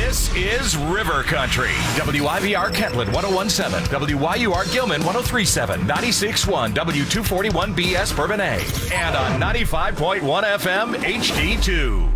This is River Country. WIVR Kentland 1017, WYUR Gilman 1037, 96.1 W241BS Bourbonnais, and on 95.1 FM HD2.